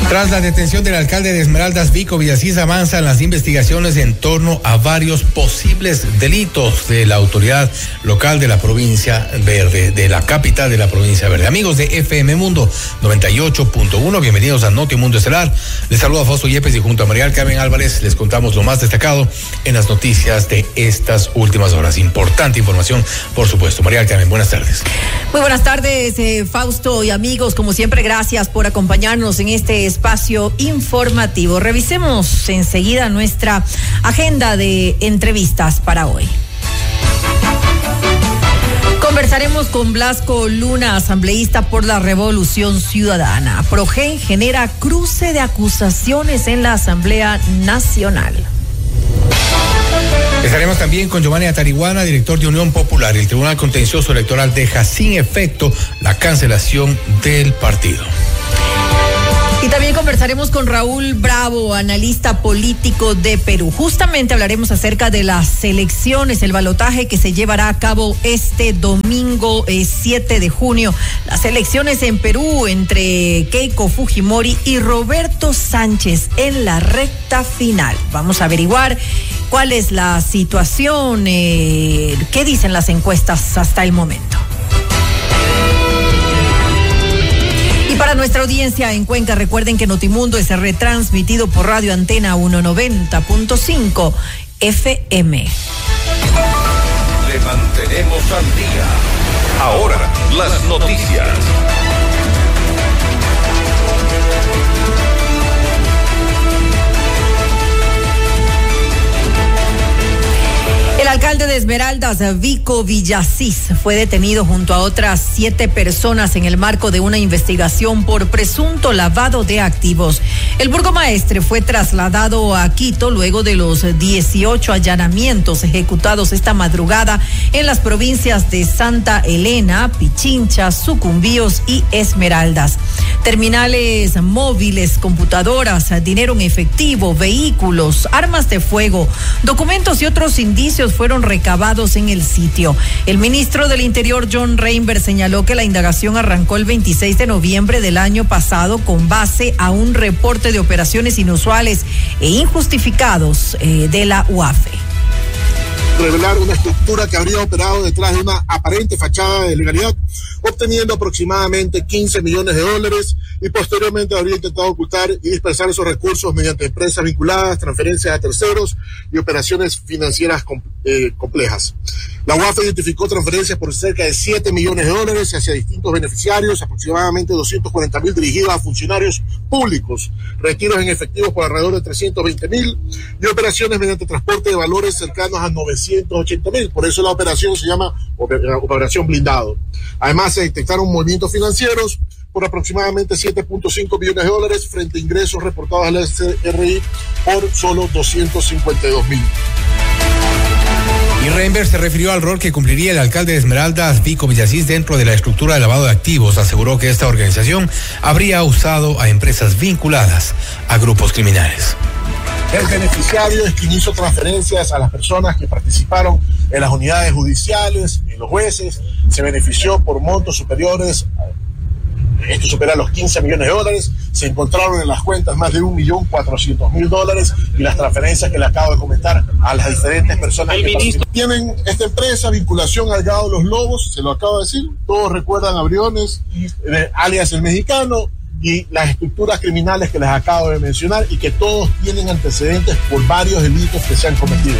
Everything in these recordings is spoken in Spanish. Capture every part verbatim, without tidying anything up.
Tras la detención del alcalde de Esmeraldas, Vico Villasís, avanzan las investigaciones en torno a varios posibles delitos de la autoridad local de la provincia verde, de la capital de la provincia verde. Amigos de F M Mundo noventa y ocho punto uno, bienvenidos a Notimundo Estelar. Les saluda Fausto Yepes y junto a María Carmen Álvarez les contamos lo más destacado en las noticias de estas últimas horas. Importante información, por supuesto. María Carmen, buenas tardes. Muy buenas tardes, eh, Fausto y amigos. Como siempre, gracias por acompañarnos en este espacio informativo. Revisemos enseguida nuestra agenda de entrevistas para hoy. Conversaremos con Blasco Luna, asambleísta por la Revolución Ciudadana. Progen genera cruce de acusaciones en la Asamblea Nacional. Estaremos también con Giovanni Atarihuana, director de Unión Popular. El Tribunal Contencioso Electoral deja sin efecto la cancelación del partido. Y también conversaremos con Raúl Bravo, analista político de Perú. Justamente hablaremos acerca de las elecciones, el balotaje que se llevará a cabo este domingo eh, siete de junio. Las elecciones en Perú entre Keiko Fujimori y Roberto Sánchez en la recta final. Vamos a averiguar cuál es la situación, eh, qué dicen las encuestas hasta el momento. Para nuestra audiencia en Cuenca, recuerden que Notimundo es retransmitido por Radio Antena ciento noventa punto cinco F M. Le mantenemos al día. Ahora, las noticias. El alcalde de Esmeraldas, Vico Villasís, fue detenido junto a otras siete personas en el marco de una investigación por presunto lavado de activos. El burgomaestre fue trasladado a Quito luego de los dieciocho allanamientos ejecutados esta madrugada en las provincias de Santa Elena, Pichincha, Sucumbíos y Esmeraldas. Terminales móviles, computadoras, dinero en efectivo, vehículos, armas de fuego, documentos y otros indicios fueron recabados en el sitio. El ministro del Interior, John Reinberg, señaló que la indagación arrancó el veintiséis de noviembre del año pasado con base a un reporte de operaciones inusuales e injustificados eh, de la U A F E. Revelar una estructura que habría operado detrás de una aparente fachada de legalidad, obteniendo aproximadamente quince millones de dólares y posteriormente habría intentado ocultar y dispersar esos recursos mediante empresas vinculadas, transferencias a terceros y operaciones financieras com- eh, complejas. La U A F E identificó transferencias por cerca de siete millones de dólares hacia distintos beneficiarios, aproximadamente doscientos cuarenta mil dirigidos a funcionarios públicos, retiros en efectivo por alrededor de trescientos veinte mil y operaciones mediante transporte de valores cercanos a novecientos ochenta mil. Por eso la operación se llama Operación Blindado. Además, se detectaron movimientos financieros por aproximadamente siete punto cinco millones de dólares frente a ingresos reportados a la S R I por solo doscientos cincuenta y dos mil. Y Reinberg se refirió al rol que cumpliría el alcalde de Esmeraldas, Vico Villasís, dentro de la estructura de lavado de activos. Aseguró que esta organización habría usado a empresas vinculadas a grupos criminales. El beneficiario es quien hizo transferencias a las personas que participaron en las unidades judiciales, en los jueces, se benefició por montos superiores, esto supera los quince millones de dólares, se encontraron en las cuentas más de un millón cuatrocientos mil dólares y las transferencias que le acabo de comentar a las diferentes personas que participan. Tienen esta empresa vinculación al Gado Los Lobos, se lo acabo de decir, todos recuerdan a Briones, eh, alias El Mexicano, y las estructuras criminales que les acabo de mencionar y que todos tienen antecedentes por varios delitos que se han cometido.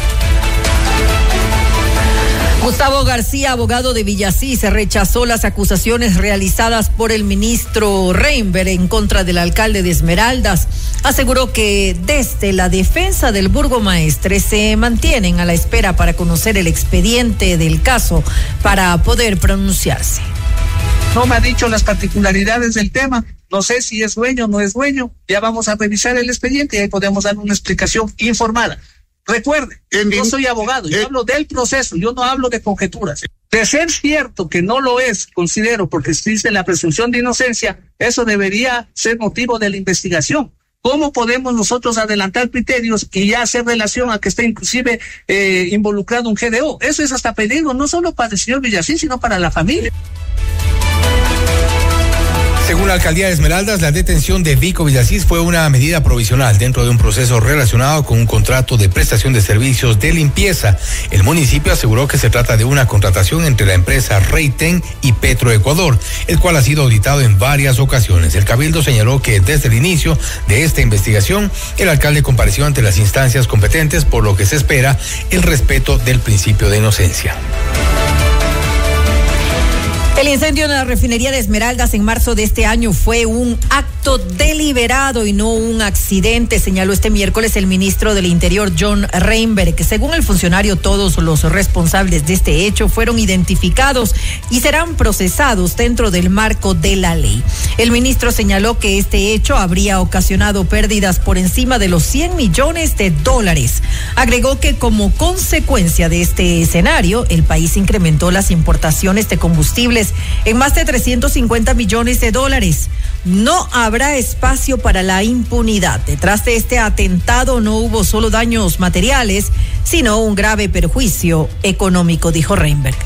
Gustavo García, abogado de Villasís, rechazó las acusaciones realizadas por el ministro Reinberg en contra del alcalde de Esmeraldas. Aseguró que desde la defensa del burgomaestre se mantienen a la espera para conocer el expediente del caso para poder pronunciarse. No me ha dicho las particularidades del tema, no sé si es dueño o no es dueño, ya vamos a revisar el expediente y ahí podemos dar una explicación informada. Recuerde, yo soy abogado, yo hablo del proceso, yo no hablo de conjeturas. De ser cierto que no lo es, considero, porque existe la presunción de inocencia, eso debería ser motivo de la investigación. ¿Cómo podemos nosotros adelantar criterios y ya hacer relación a que esté inclusive eh, involucrado un G D O? Eso es hasta peligro, no solo para el señor Villasís, sino para la familia. Según la alcaldía de Esmeraldas, la detención de Vico Villasís fue una medida provisional dentro de un proceso relacionado con un contrato de prestación de servicios de limpieza. El municipio aseguró que se trata de una contratación entre la empresa Reiten y Petroecuador, el cual ha sido auditado en varias ocasiones. El cabildo señaló que desde el inicio de esta investigación, el alcalde compareció ante las instancias competentes, por lo que se espera el respeto del principio de inocencia. El incendio en la refinería de Esmeraldas en marzo de este año fue un acto deliberado y no un accidente, señaló este miércoles el ministro del Interior, John Reinberg, que según el funcionario todos los responsables de este hecho fueron identificados y serán procesados dentro del marco de la ley. El ministro señaló que este hecho habría ocasionado pérdidas por encima de los cien millones de dólares. Agregó que como consecuencia de este escenario, el país incrementó las importaciones de combustibles en más de trescientos cincuenta millones de dólares. No habrá espacio para la impunidad. Detrás de este atentado no hubo solo daños materiales, sino un grave perjuicio económico, dijo Reinberg.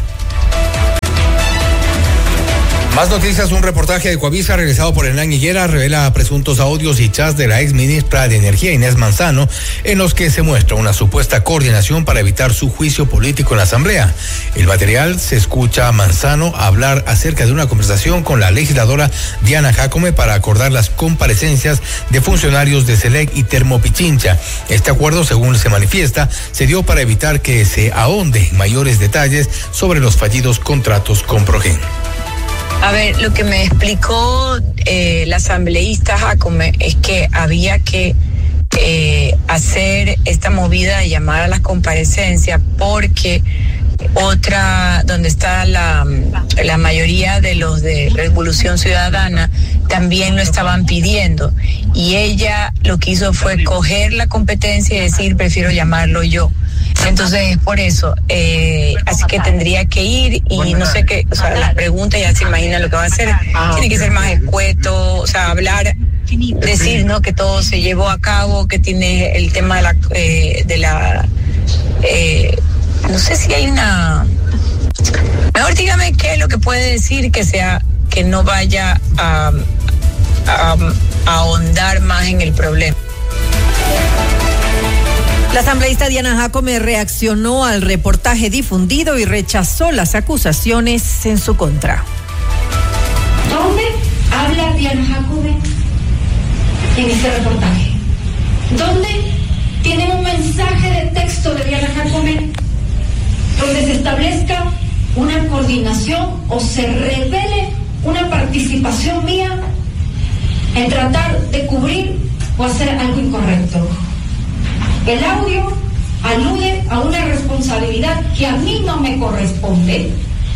Más noticias. Un reportaje de Coavisa realizado por Hernán Higuera revela presuntos audios y chats de la ex ministra de Energía, Inés Manzano, en los que se muestra una supuesta coordinación para evitar su juicio político en la Asamblea. El material se escucha a Manzano hablar acerca de una conversación con la legisladora Diana Jácome para acordar las comparecencias de funcionarios de SELEC y Termopichincha. Este acuerdo, según se manifiesta, se dio para evitar que se ahonde en mayores detalles sobre los fallidos contratos con Progen. A ver, lo que me explicó eh, la asambleísta Jácome es que había que eh, hacer esta movida de llamar a las comparecencias porque otra, donde está la, la mayoría de los de Revolución Ciudadana, también lo estaban pidiendo. Y ella lo que hizo fue coger la competencia y decir, prefiero llamarlo yo. Entonces, por eso, eh, así que tendría que ir y no sé qué, o sea, las preguntas ya se imaginan lo que va a hacer. Tiene que ser más escueto, o sea, hablar, decir, ¿no? Que todo se llevó a cabo, que tiene el tema de la, eh, de la, eh, no sé si hay una, mejor dígame qué es lo que puede decir que sea, que no vaya a, a, a ahondar más en el problema. La asambleísta Diana Jácome reaccionó al reportaje difundido y rechazó las acusaciones en su contra. ¿Dónde habla Diana Jácome en este reportaje? ¿Dónde tienen un mensaje de texto de Diana Jácome donde se establezca una coordinación o se revele una participación mía en tratar de cubrir o hacer algo incorrecto? El audio alude a una responsabilidad que a mí no me corresponde.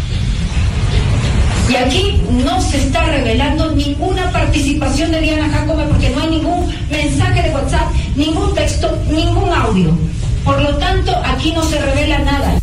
Y aquí no se está revelando ninguna participación de Diana Jácome porque no hay ningún mensaje de WhatsApp, ningún texto, ningún audio. Por lo tanto, aquí no se revela nada.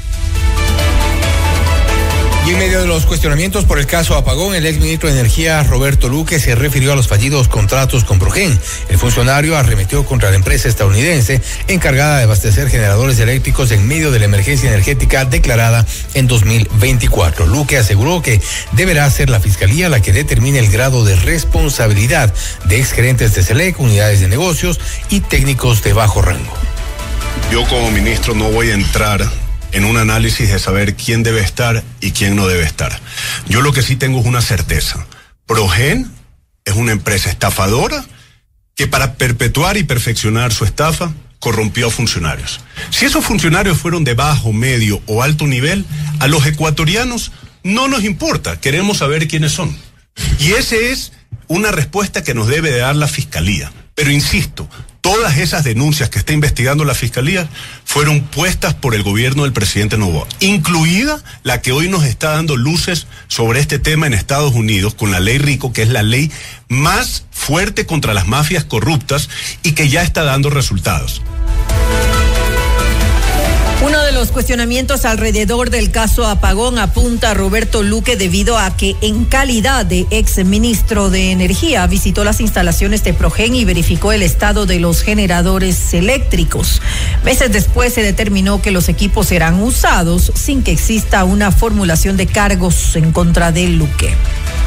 Y en medio de los cuestionamientos por el caso Apagón, el exministro de Energía, Roberto Luque, se refirió a los fallidos contratos con Progen. El funcionario arremetió contra la empresa estadounidense encargada de abastecer generadores eléctricos en medio de la emergencia energética declarada en dos mil veinticuatro. Luque aseguró que deberá ser la Fiscalía la que determine el grado de responsabilidad de exgerentes de SELEC, unidades de negocios y técnicos de bajo rango. Yo como ministro no voy a entrar en un análisis de saber quién debe estar y quién no debe estar. Yo lo que sí tengo es una certeza. Progen es una empresa estafadora que para perpetuar y perfeccionar su estafa corrompió a funcionarios. Si esos funcionarios fueron de bajo, medio o alto nivel, a los ecuatorianos no nos importa, queremos saber quiénes son. Y esa es una respuesta que nos debe de dar la Fiscalía. Pero insisto, todas esas denuncias que está investigando la Fiscalía fueron puestas por el gobierno del presidente Noboa, incluida la que hoy nos está dando luces sobre este tema en Estados Unidos con la ley RICO, que es la ley más fuerte contra las mafias corruptas y que ya está dando resultados. Uno de los cuestionamientos alrededor del caso Apagón apunta a Roberto Luque debido a que en calidad de ex ministro de Energía visitó las instalaciones de Progen y verificó el estado de los generadores eléctricos. Meses después se determinó que los equipos serán usados sin que exista una formulación de cargos en contra de Luque.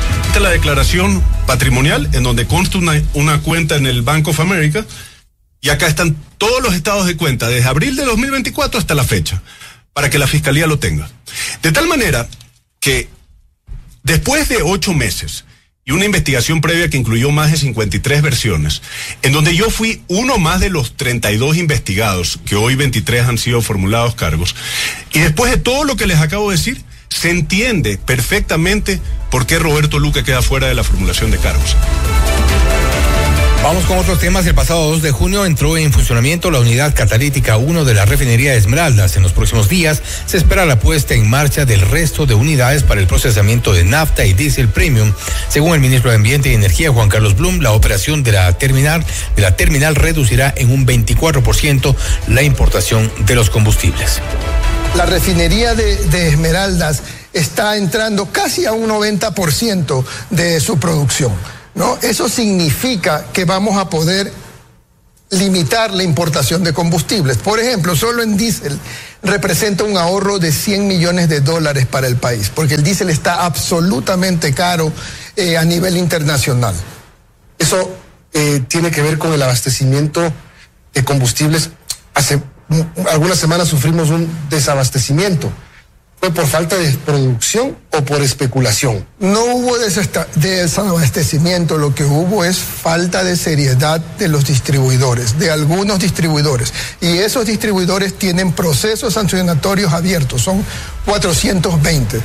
Esta es la declaración patrimonial en donde consta una, una cuenta en el Bank of America y acá están todos los estados de cuenta desde abril de dos mil veinticuatro hasta la fecha para que la fiscalía lo tenga. De tal manera que después de ocho meses y una investigación previa que incluyó más de cincuenta y tres versiones, en donde yo fui uno más de los treinta y dos investigados, que hoy veintitrés han sido formulados cargos, y después de todo lo que les acabo de decir, se entiende perfectamente por qué Roberto Luque queda fuera de la formulación de cargos. Vamos con otros temas. El pasado dos de junio entró en funcionamiento la unidad catalítica uno de la refinería de Esmeraldas. En los próximos días se espera la puesta en marcha del resto de unidades para el procesamiento de nafta y diésel premium. Según el ministro de Ambiente y Energía, Juan Carlos Blum, la operación de la terminal, de la terminal reducirá en un veinticuatro por ciento la importación de los combustibles. La refinería de, de Esmeraldas está entrando casi a un noventa por ciento de su producción, ¿no? Eso significa que vamos a poder limitar la importación de combustibles. Por ejemplo, solo en diésel representa un ahorro de cien millones de dólares para el país, porque el diésel está absolutamente caro eh, a nivel internacional. Eso eh, tiene que ver con el abastecimiento de combustibles. Hace algunas semanas sufrimos un desabastecimiento. ¿Fue por falta de producción o por especulación? No hubo desabastecimiento, lo que hubo es falta de seriedad de los distribuidores, de algunos distribuidores. Y esos distribuidores tienen procesos sancionatorios abiertos, son cuatrocientos veinte.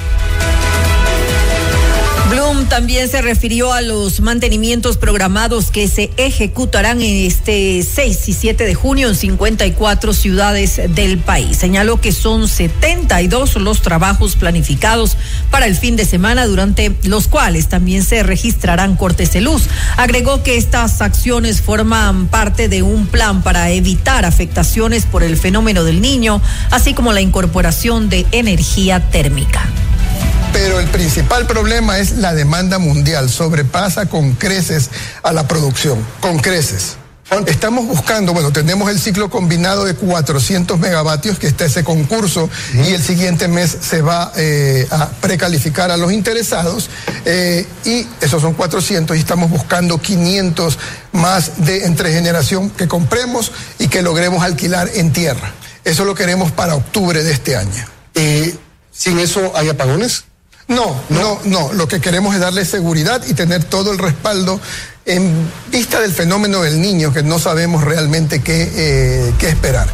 Blum también se refirió a los mantenimientos programados que se ejecutarán en este seis y siete de junio en cincuenta y cuatro ciudades del país. Señaló que son setenta y dos los trabajos planificados para el fin de semana, durante los cuales también se registrarán cortes de luz. Agregó que estas acciones forman parte de un plan para evitar afectaciones por el fenómeno del Niño, así como la incorporación de energía térmica. Pero el principal problema es la demanda mundial, sobrepasa con creces a la producción, con creces. Estamos buscando, bueno, tenemos el ciclo combinado de cuatrocientos megavatios, que está ese concurso, uh-huh. y el siguiente mes se va eh, a precalificar a los interesados, eh, y esos son cuatrocientos, y estamos buscando quinientos más de entre generación que compremos y que logremos alquilar en tierra. Eso lo queremos para octubre de este año. Eh, ¿Sin eso hay apagones? No, no, no. Lo que queremos es darle seguridad y tener todo el respaldo en vista del fenómeno del Niño, que no sabemos realmente qué, eh, qué esperar.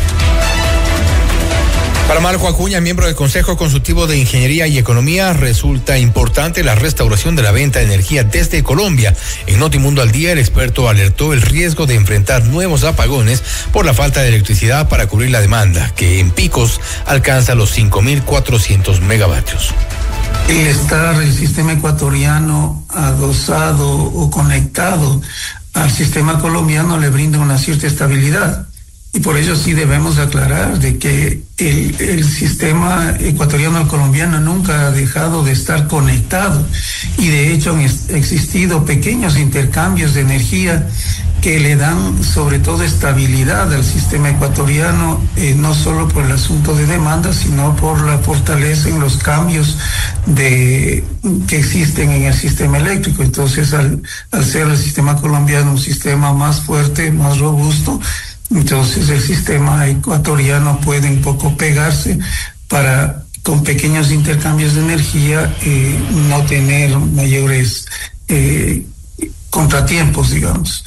Para Marco Acuña, miembro del Consejo Consultivo de Ingeniería y Economía, resulta importante la restauración de la venta de energía desde Colombia. En Notimundo al Día, el experto alertó el riesgo de enfrentar nuevos apagones por la falta de electricidad para cubrir la demanda, que en picos alcanza los cinco mil cuatrocientos megavatios. El estar el sistema ecuatoriano adosado o conectado al sistema colombiano le brinda una cierta estabilidad. Y por ello sí debemos aclarar de que el, el sistema ecuatoriano al colombiano nunca ha dejado de estar conectado, y de hecho han existido pequeños intercambios de energía que le dan sobre todo estabilidad al sistema ecuatoriano, eh, no solo por el asunto de demanda, sino por la fortaleza en los cambios de, que existen en el sistema eléctrico. Entonces, al, al ser el sistema colombiano un sistema más fuerte, más robusto, entonces el sistema ecuatoriano puede un poco pegarse para, con pequeños intercambios de energía, eh, no tener mayores eh, contratiempos, digamos.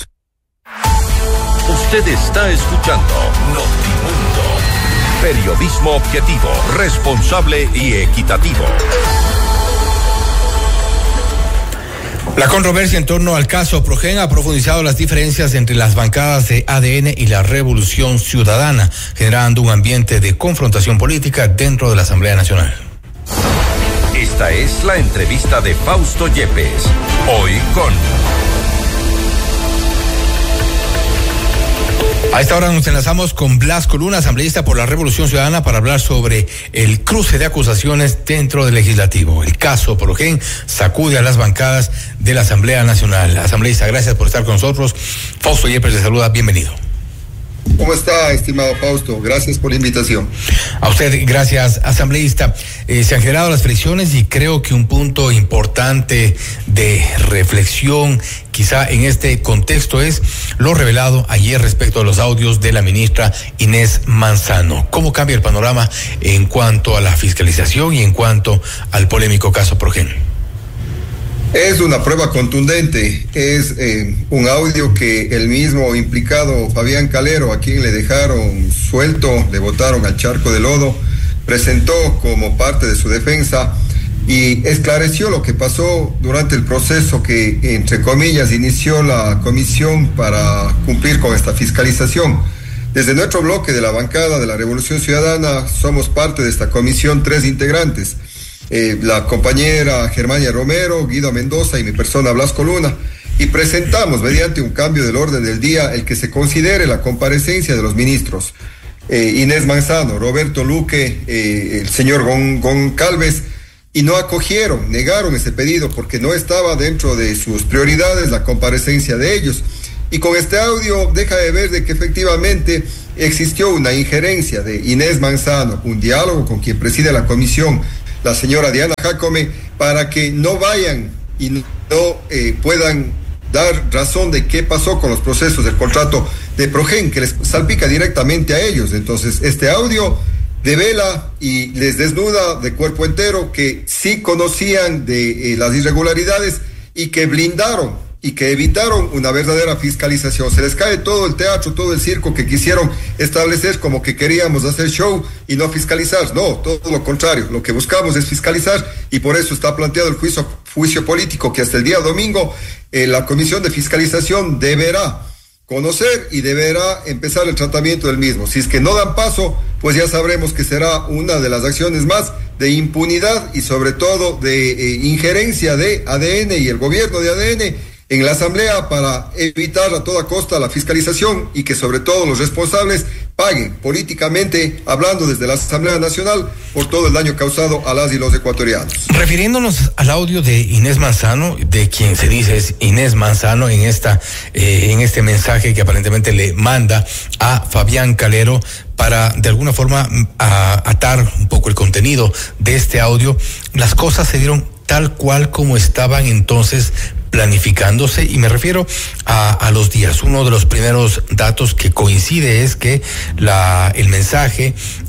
Usted está escuchando Notimundo. Periodismo objetivo, responsable y equitativo. La controversia en torno al caso Progen ha profundizado las diferencias entre las bancadas de A D N y la Revolución Ciudadana, generando un ambiente de confrontación política dentro de la Asamblea Nacional. Esta es la entrevista de Fausto Yepes. Hoy con... A esta hora nos enlazamos con Blasco Luna, asambleísta por la Revolución Ciudadana, para hablar sobre el cruce de acusaciones dentro del legislativo. El caso Progen sacude a las bancadas de la Asamblea Nacional. Asambleísta, gracias por estar con nosotros. Fausto Yepes le saluda, bienvenido. ¿Cómo está, estimado Fausto? Gracias por la invitación. A usted, gracias, asambleísta. Eh, se han generado las fricciones y creo que un punto importante de reflexión, quizá en este contexto, es lo revelado ayer respecto a los audios de la ministra Inés Manzano. ¿Cómo cambia el panorama en cuanto a la fiscalización y en cuanto al polémico caso Progen? Es una prueba contundente, es eh, un audio que el mismo implicado Fabián Calero, a quien le dejaron suelto, le botaron al charco de lodo, presentó como parte de su defensa y esclareció lo que pasó durante el proceso que, entre comillas, inició la comisión para cumplir con esta fiscalización. Desde nuestro bloque de la bancada de la Revolución Ciudadana somos parte de esta comisión, tres integrantes. Eh, la compañera Germania Romero, Guido Mendoza y mi persona Blasco Luna, y presentamos mediante un cambio del orden del día el que se considere la comparecencia de los ministros eh, Inés Manzano, Roberto Luque, eh, el señor Gon, Goncalves, y no acogieron, negaron ese pedido porque no estaba dentro de sus prioridades la comparecencia de ellos. Y con este audio deja de ver de que efectivamente existió una injerencia de Inés Manzano, un diálogo con quien preside la comisión, la señora Diana Jacome, para que no vayan y no eh, puedan dar razón de qué pasó con los procesos del contrato de Progen, que les salpica directamente a ellos. Entonces, este audio devela y les desnuda de cuerpo entero que sí conocían de eh, las irregularidades y que blindaron y que evitaron una verdadera fiscalización. Se les cae todo el teatro, todo el circo que quisieron establecer como que queríamos hacer show y no fiscalizar. No, todo lo contrario. Lo que buscamos es fiscalizar y por eso está planteado el juicio, juicio político que hasta el día domingo eh, la Comisión de Fiscalización deberá conocer y deberá empezar el tratamiento del mismo. Si es que no dan paso, pues ya sabremos que será una de las acciones más de impunidad y sobre todo de eh, injerencia de A D N y el gobierno de A D N en la Asamblea para evitar a toda costa la fiscalización y que sobre todo los responsables paguen políticamente, hablando desde la Asamblea Nacional, por todo el daño causado a las y los ecuatorianos. Refiriéndonos al audio de Inés Manzano, de quien se dice es Inés Manzano en esta eh, en este mensaje que aparentemente le manda a Fabián Calero para de alguna forma a, atar un poco el contenido de este audio, las cosas se dieron tal cual como estaban entonces planificándose, y me refiero a, a los días. Uno de los primeros datos que coincide es que la, el mensaje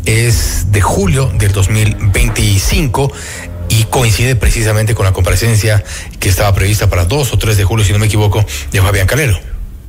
es de julio del dos mil veinticinco y coincide precisamente con la comparecencia que estaba prevista para dos o tres de julio, si no me equivoco, de Fabián Calero.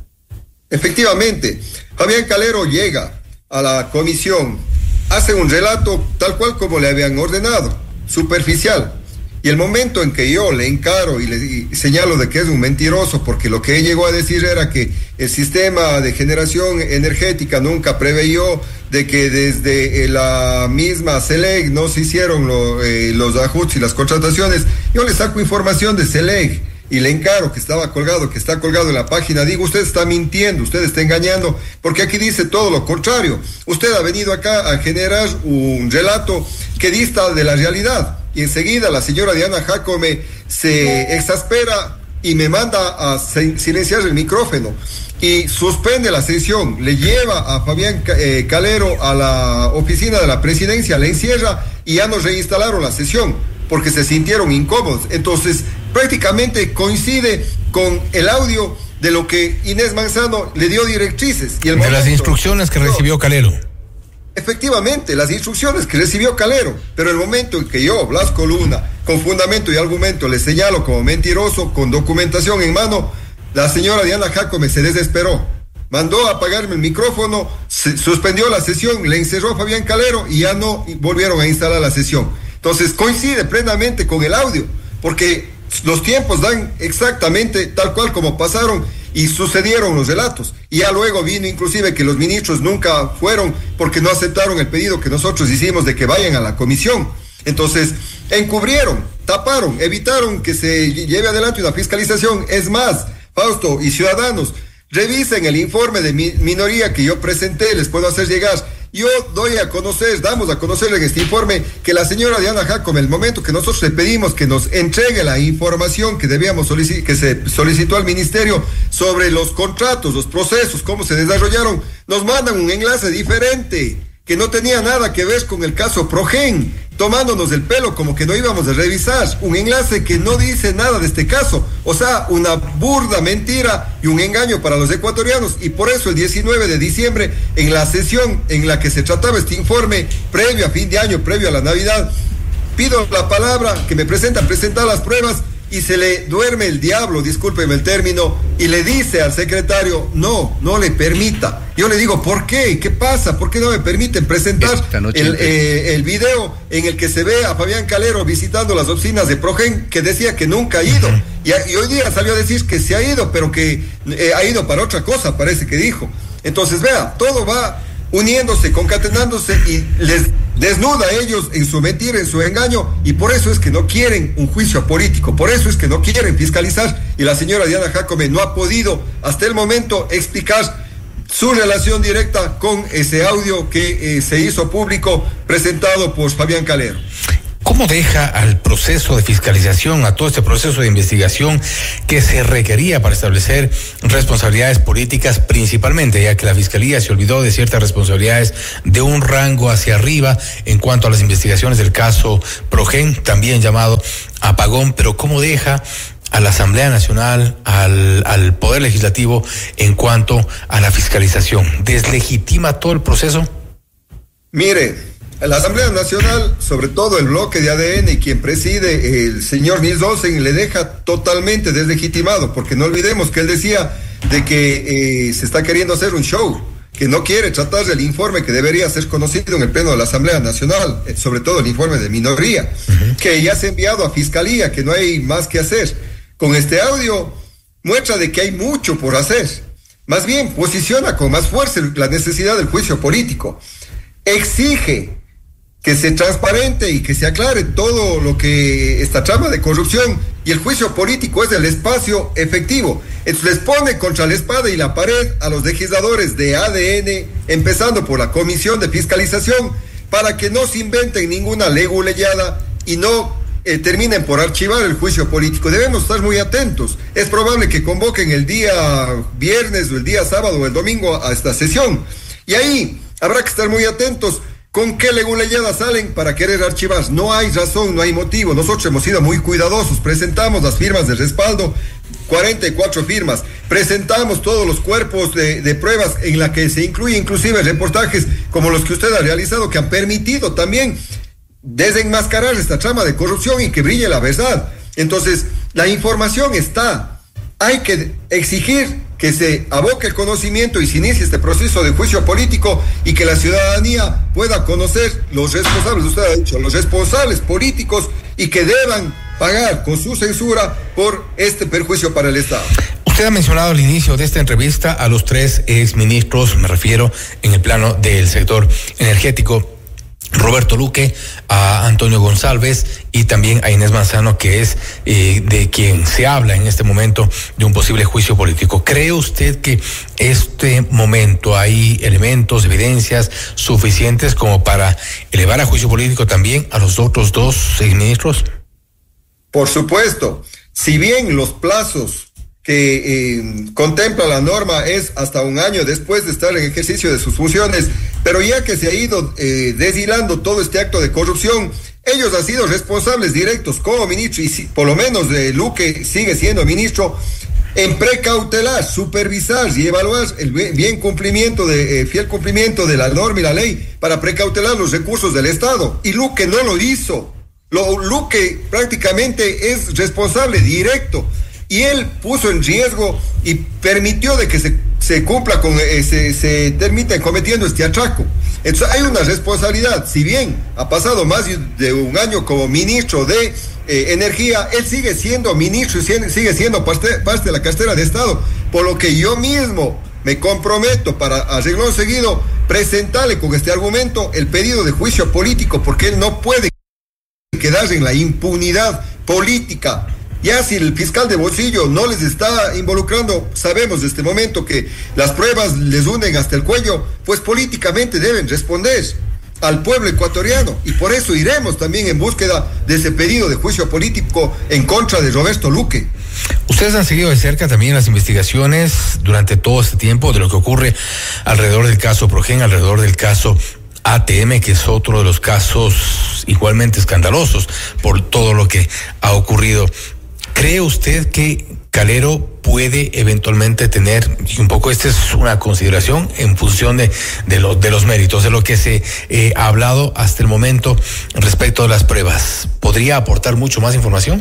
Efectivamente, Fabián Calero llega a la comisión, hace un relato tal cual como le habían ordenado, superficial. Y el momento en que yo le encaro y le y señalo de que es un mentiroso, porque lo que él llegó a decir era que el sistema de generación energética nunca preveyó de que desde la misma CELEC no se hicieron lo, eh, los ajustes y las contrataciones, yo le saco información de CELEC y le encaro que estaba colgado, que está colgado en la página. Digo, usted está mintiendo, usted está engañando, porque aquí dice todo lo contrario. Usted ha venido acá a generar un relato que dista de la realidad. Y enseguida la señora Diana Jacome se exaspera y me manda a silenciar el micrófono y suspende la sesión, le lleva a Fabián eh, Calero a la oficina de la presidencia, le encierra y ya nos reinstalaron la sesión porque se sintieron incómodos. Entonces prácticamente coincide con el audio de lo que Inés Manzano le dio directrices. Y el de momento, las instrucciones que recibió Calero. Efectivamente, las instrucciones que recibió Calero, pero el momento en que yo, Blasco Luna, con fundamento y argumento le señalo como mentiroso, con documentación en mano, la señora Diana Jacome se desesperó, mandó a apagarme el micrófono, suspendió la sesión, le encerró a Fabián Calero y ya no volvieron a instalar la sesión. Entonces coincide plenamente con el audio, porque los tiempos dan exactamente tal cual como pasaron y sucedieron los relatos. Y ya luego vino inclusive que los ministros nunca fueron porque no aceptaron el pedido que nosotros hicimos de que vayan a la comisión. Entonces, encubrieron, taparon, evitaron que se lleve adelante una fiscalización. Es más, Fausto y ciudadanos, revisen el informe de mi minoría que yo presenté, les puedo hacer llegar, Yo doy a conocer, damos a conocer en este informe que la señora Diana Jacome, el momento que nosotros le pedimos que nos entregue la información que debíamos solici- que se solicitó al ministerio sobre los contratos, los procesos, cómo se desarrollaron, nos mandan un enlace diferente que no tenía nada que ver con el caso Progen, tomándonos el pelo como que no íbamos a revisar, un enlace que no dice nada de este caso, o sea, una burda mentira y un engaño para los ecuatorianos, y por eso el diecinueve de diciembre, en la sesión en la que se trataba este informe, previo a fin de año, previo a la Navidad, pido la palabra, que me presentan, presentar las pruebas, y se le duerme el diablo, discúlpeme el término, y le dice al secretario, no, no le permita. Yo le digo, ¿por qué? ¿Qué pasa? ¿Por qué no me permiten presentar el, eh, el video en el que se ve a Fabián Calero visitando las oficinas de Progen, que decía que nunca ha ido? Y, y hoy día salió a decir que se ha ido, pero que eh, ha ido para otra cosa, parece que dijo. Entonces, vea, todo va uniéndose, concatenándose y les desnuda a ellos en su mentira, en su engaño, y por eso es que no quieren un juicio político, por eso es que no quieren fiscalizar, y la señora Diana Jacome no ha podido hasta el momento explicar su relación directa con ese audio que eh, se hizo público presentado por Fabián Calero. ¿Cómo deja al proceso de fiscalización, a todo este proceso de investigación que se requería para establecer responsabilidades políticas principalmente, ya que la Fiscalía se olvidó de ciertas responsabilidades de un rango hacia arriba en cuanto a las investigaciones del caso Progen, también llamado apagón, pero cómo deja a la Asamblea Nacional, al, al Poder Legislativo en cuanto a la fiscalización? ¿Deslegitima todo el proceso? Mire, la Asamblea Nacional, sobre todo el bloque de A D N y quien preside, el señor Nils Olsen, le deja totalmente deslegitimado, porque no olvidemos que él decía de que eh, se está queriendo hacer un show, que no quiere tratar del informe que debería ser conocido en el pleno de la Asamblea Nacional, eh, sobre todo el informe de minoría, uh-huh. que ya se ha enviado a Fiscalía, que no hay más que hacer. Con este audio muestra de que hay mucho por hacer, más bien posiciona con más fuerza la necesidad del juicio político, exige que se transparente y que se aclare todo lo que esta trama de corrupción, y el juicio político es el espacio efectivo. Entonces les pone contra la espada y la pared a los legisladores de A D N, empezando por la Comisión de Fiscalización, para que no se inventen ninguna leguleyada y no eh, terminen por archivar el juicio político. Debemos estar muy atentos. Es probable que convoquen el día viernes o el día sábado o el domingo a esta sesión, y ahí habrá que estar muy atentos. ¿Con qué leguleyadas salen para querer archivar? No hay razón, no hay motivo. Nosotros hemos sido muy cuidadosos. Presentamos las firmas de respaldo, cuarenta y cuatro firmas. Presentamos todos los cuerpos de, de pruebas en la que se incluye inclusive reportajes como los que usted ha realizado, que han permitido también desenmascarar esta trama de corrupción y que brille la verdad. Entonces, la información está. Hay que exigir que se aboque el conocimiento y se inicie este proceso de juicio político y que la ciudadanía pueda conocer los responsables, usted ha dicho, los responsables políticos, y que deban pagar con su censura por este perjuicio para el Estado. Usted ha mencionado al inicio de esta entrevista a los tres exministros, me refiero en el plano del sector energético, Roberto Luque, a Antonio González y también a Inés Manzano, que es eh, de quien se habla en este momento de un posible juicio político. ¿Cree usted que este momento hay elementos, evidencias suficientes como para elevar a juicio político también a los otros dos exministros? Por supuesto, si bien los plazos que eh, contempla la norma es hasta un año después de estar en ejercicio de sus funciones, pero ya que se ha ido eh, deshilando todo este acto de corrupción, ellos han sido responsables directos como ministro, y si, por lo menos de Luque sigue siendo ministro, en precautelar, supervisar y evaluar el bien cumplimiento de, eh, fiel cumplimiento de la norma y la ley para precautelar los recursos del Estado, y Luque no lo hizo. Lo, Luque prácticamente es responsable directo, y él puso en riesgo y permitió de que se, se cumpla con, eh, se, se termine cometiendo este atraco. Entonces hay una responsabilidad. Si bien ha pasado más de un año como ministro de eh, Energía, él sigue siendo ministro y sigue siendo parte, parte de la cartera de Estado, por lo que yo mismo me comprometo para, a renglón seguido, presentarle con este argumento el pedido de juicio político, porque él no puede quedar en la impunidad política Ya si el fiscal de bolsillo no les está involucrando, sabemos de este momento que las pruebas les unen hasta el cuello, pues políticamente deben responder al pueblo ecuatoriano, y por eso iremos también en búsqueda de ese pedido de juicio político en contra de Roberto Luque. Ustedes han seguido de cerca también las investigaciones durante todo este tiempo de lo que ocurre alrededor del caso Progen, alrededor del caso A T M, que es otro de los casos igualmente escandalosos por todo lo que ha ocurrido. ¿Cree usted que Calero puede eventualmente tener, y un poco esta es una consideración en función de, de, lo, de los méritos, de lo que se eh, ha hablado hasta el momento respecto de las pruebas, ¿podría aportar mucho más información?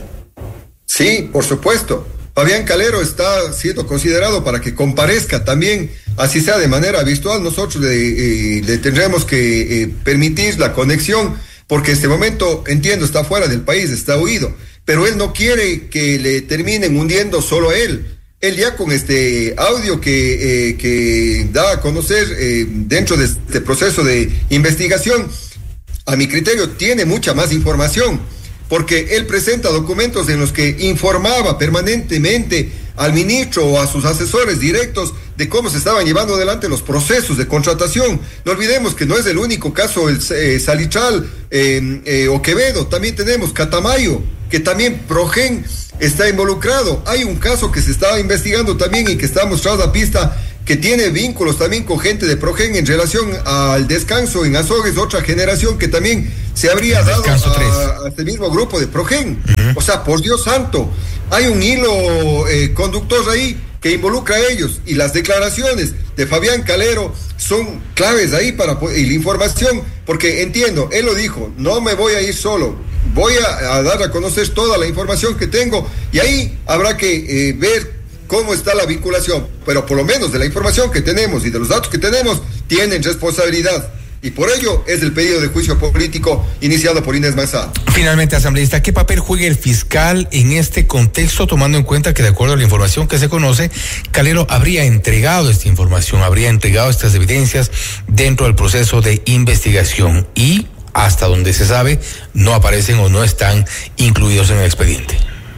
Sí, por supuesto. Fabián Calero está siendo considerado para que comparezca también, así sea de manera virtual. Nosotros le, eh, le tendremos que eh, permitir la conexión, porque en este momento, entiendo, está fuera del país, está huido, pero él no quiere que le terminen hundiendo solo a él. Él ya con este audio que, eh, que da a conocer eh, dentro de este proceso de investigación, a mi criterio tiene mucha más información, porque él presenta documentos en los que informaba permanentemente al ministro o a sus asesores directos de cómo se estaban llevando adelante los procesos de contratación. No olvidemos que no es el único caso, el eh, Salichal eh, eh, o Quevedo, también tenemos Catamayo, que también Progen está involucrado. Hay un caso que se estaba investigando también y que está mostrado a pista, que tiene vínculos también con gente de Progen en relación al descanso en Azogues, otra generación que también se habría dado a, a este mismo grupo de Progen. Uh-huh. O sea, por Dios santo, hay un hilo eh, conductor ahí que involucra a ellos, y las declaraciones de Fabián Calero son claves ahí para y la información, porque entiendo, él lo dijo, no me voy a ir solo, voy a, a dar a conocer toda la información que tengo, y ahí habrá que eh, ver cómo está la vinculación, pero por lo menos de la información que tenemos y de los datos que tenemos, tienen responsabilidad. Y por ello es el pedido de juicio político iniciado por Inés Manzano. Finalmente, asambleísta, ¿qué papel juega el fiscal en este contexto, tomando en cuenta que, de acuerdo a la información que se conoce, Calero habría entregado esta información, habría entregado estas evidencias dentro del proceso de investigación y, hasta donde se sabe, no aparecen o no están incluidos en el expediente?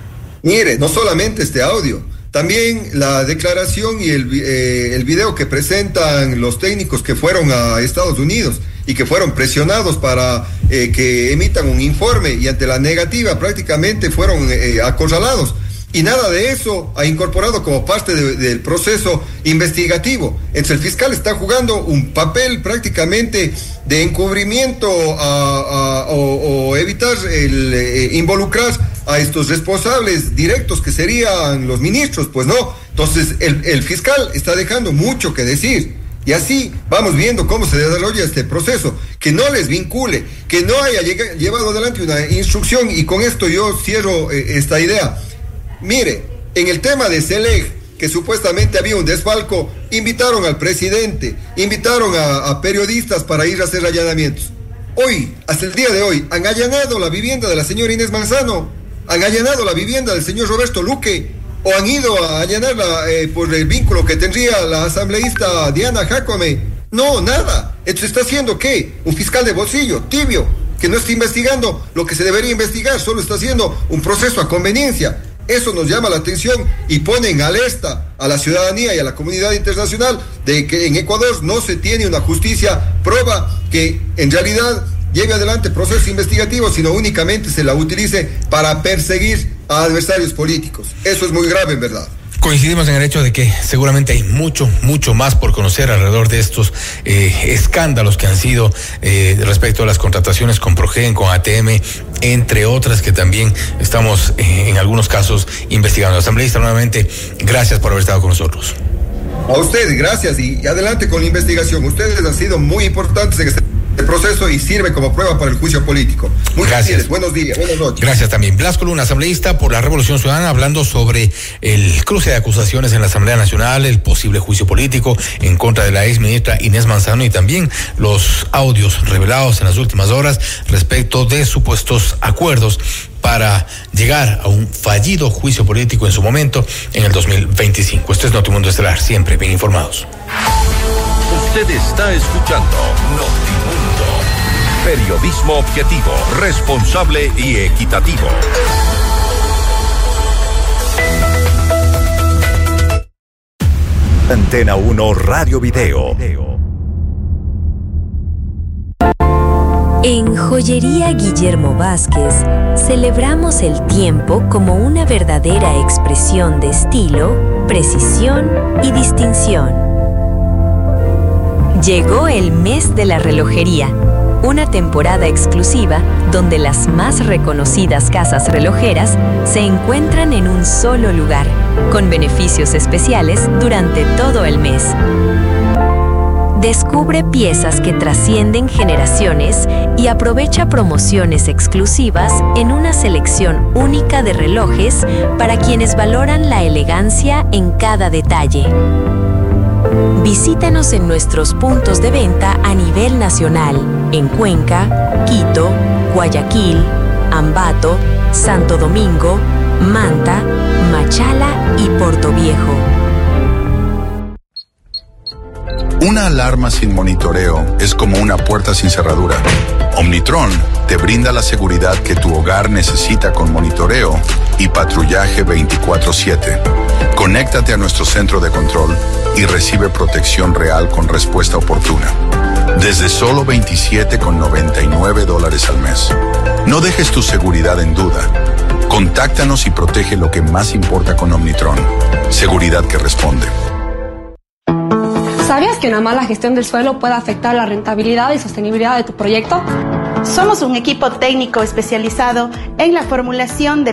Mire, no solamente este audio, también la declaración y el, eh, el video que presentan los técnicos que fueron a Estados Unidos y que fueron presionados para eh, que emitan un informe, y ante la negativa prácticamente fueron eh, acorralados. Y nada de eso ha incorporado como parte de, del proceso investigativo. Entonces el fiscal está jugando un papel prácticamente de encubrimiento a, a, o, o evitar el eh, involucrar a estos responsables directos que serían los ministros, pues no. Entonces el, el fiscal está dejando mucho que decir. Y así vamos viendo cómo se desarrolla este proceso, que no les vincule, que no haya lleg- llevado adelante una instrucción. Y con esto yo cierro eh, esta idea. Mire, en el tema de Selec, que supuestamente había un desfalco, invitaron al presidente, invitaron a, a periodistas para ir a hacer allanamientos. Hoy, hasta el día de hoy, han allanado la vivienda de la señora Inés Manzano, han allanado la vivienda del señor Roberto Luque, o han ido a allanarla eh, por el vínculo que tendría la asambleísta Diana Jacome. No, nada. Entonces está haciendo ¿qué? Un fiscal de bolsillo, tibio, que no está investigando lo que se debería investigar, solo está haciendo un proceso a conveniencia. Eso nos llama la atención y pone en alerta a la ciudadanía y a la comunidad internacional de que en Ecuador no se tiene una justicia proba que en realidad lleve adelante procesos investigativos, sino únicamente se la utilice para perseguir a adversarios políticos. Eso es muy grave, en verdad. Coincidimos en el hecho de que seguramente hay mucho, mucho más por conocer alrededor de estos eh, escándalos que han sido eh, respecto a las contrataciones con Progen, con A T M, entre otras que también estamos eh, en algunos casos investigando. Asambleísta, nuevamente, gracias por haber estado con nosotros. A ustedes, gracias, y adelante con la investigación. Ustedes han sido muy importantes en este proceso y sirve como prueba para el juicio político. Muchas gracias. Buenos días, buenas noches. Gracias también. Blasco Luna, asambleísta por la Revolución Ciudadana, hablando sobre el cruce de acusaciones en la Asamblea Nacional, el posible juicio político en contra de la ex ministra Inés Manzano y también los audios revelados en las últimas horas respecto de supuestos acuerdos para llegar a un fallido juicio político en su momento en el dos mil veinticinco. Esto es Notimundo Estelar, siempre bien informados. Usted está escuchando Notimundo. Periodismo objetivo, responsable y equitativo. Antena uno Radio Video. En Joyería Guillermo Vázquez celebramos el tiempo como una verdadera expresión de estilo, precisión y distinción. Llegó el mes de la relojería, una temporada exclusiva donde las más reconocidas casas relojeras se encuentran en un solo lugar, con beneficios especiales durante todo el mes. Descubre piezas que trascienden generaciones y aprovecha promociones exclusivas en una selección única de relojes para quienes valoran la elegancia en cada detalle. Visítanos en nuestros puntos de venta a nivel nacional, en Cuenca, Quito, Guayaquil, Ambato, Santo Domingo, Manta, Machala y Portoviejo. Una alarma sin monitoreo es como una puerta sin cerradura. Omnitron te brinda la seguridad que tu hogar necesita con monitoreo y patrullaje veinticuatro siete. Conéctate a nuestro centro de control y recibe protección real con respuesta oportuna. Desde solo veintisiete con noventa y nueve dólares al mes. No dejes tu seguridad en duda. Contáctanos y protege lo que más importa con Omnitron. Seguridad que responde. ¿Sabías que una mala gestión del suelo puede afectar la rentabilidad y sostenibilidad de tu proyecto? Somos un equipo técnico especializado en la formulación de